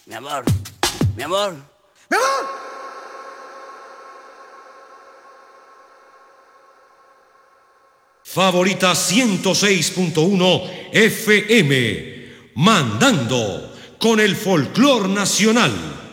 Mi amor, mi amor. ¡Mi amor! Favorita 106.1 FM, mandando con el folclor nacional.